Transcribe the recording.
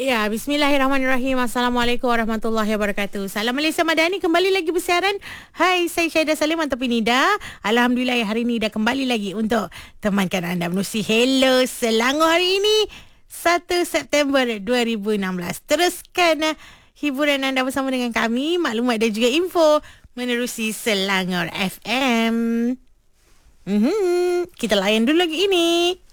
Ya, bismillahirrahmanirrahim. Assalamualaikum warahmatullahi wabarakatuh. Salam Malaysia Madani, kembali lagi bersiaran. Hai, saya Syahidah Salim ataupun Nida. Alhamdulillah hari ini dah kembali lagi untuk temankan anda menerusi Hello Selangor hari ini 1 September 2016. Teruskan hiburan anda bersama dengan kami, maklumat dan juga info menerusi Selangor FM. Kita layan dulu lagi ini.